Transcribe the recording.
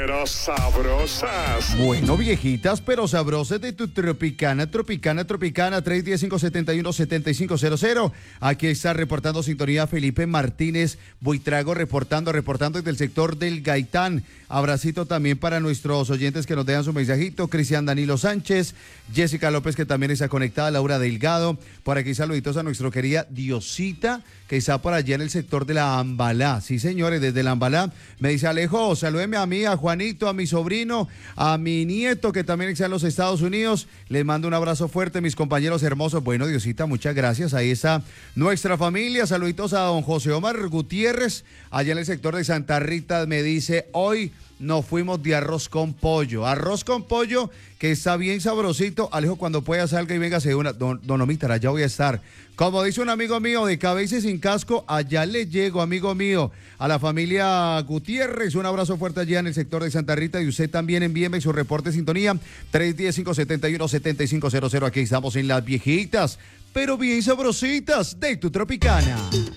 pero sabrosas. Bueno, viejitas, pero sabrosas de tu Tropicana, 310-571-7500. Aquí está reportando sintonía Felipe Martínez Buitrago, reportando desde el sector del Gaitán. Abracito también para nuestros oyentes que nos dejan su mensajito. Cristian Danilo Sánchez, Jessica López, que también está conectada, Laura Delgado. Por aquí saluditos a nuestra querida Diosita, que está por allá en el sector de la Ambalá. Sí, señores, desde la Ambalá. Me dice Alejo, salúdeme a mí, a Juanito, a mi sobrino, a mi nieto, que también está en los Estados Unidos. Les mando un abrazo fuerte, mis compañeros hermosos. Bueno, Diosita, muchas gracias. Ahí está nuestra familia. Saluditos a don José Omar Gutiérrez, allá en el sector de Santa Rita. Me dice, hoy nos fuimos de arroz con pollo. Arroz con pollo que está bien sabrosito. Alejo, cuando pueda salga y véngase una. Don Omítar, allá voy a estar. Como dice un amigo mío, de cabeza y sin casco, allá le llego, amigo mío. A la familia Gutiérrez, un abrazo fuerte allá en el sector de Santa Rita. Y usted también envíeme su reporte de sintonía. 310-571-7500. Aquí estamos en las viejitas, pero bien sabrositas de tu Tropicana.